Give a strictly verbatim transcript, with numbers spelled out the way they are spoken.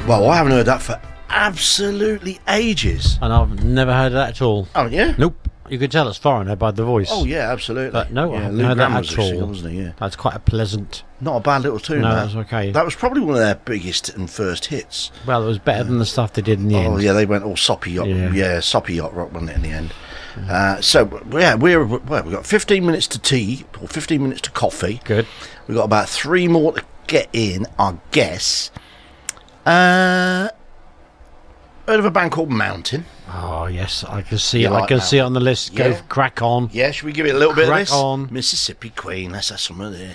Well, I haven't heard that for absolutely ages. And I've never heard of that at all. Oh, yeah? Nope. You could tell it's foreigner by the voice. Oh, yeah, absolutely. But no, yeah, I haven't Lou heard Gramm that was at a all. singer, wasn't he? Yeah. That's quite a pleasant... Not a bad little tune, No, that. that's okay. That was probably one of their biggest and first hits. Well, it was better than the stuff they did in the end. Oh, yeah, they went all soppy yacht. Yeah. Yeah, soppy yacht rock, wasn't it, in the end? Uh, so, yeah, we're, well, we've got fifteen minutes to tea, or fifteen minutes to coffee. Good. We've got about three more to get in, I guess. Uh, heard of a band called Mountain? Oh, yes, I can see You it. I like can that? see it on the list. Go Yeah. crack on. Yeah, should we give it a little bit of Crack this? on. Mississippi Queen, let's have some of this.